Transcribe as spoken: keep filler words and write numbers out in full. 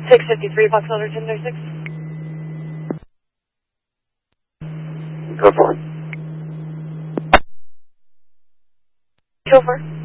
six fifty-three, Foxtrot ten thirty-six. Go for it. Chauffeur.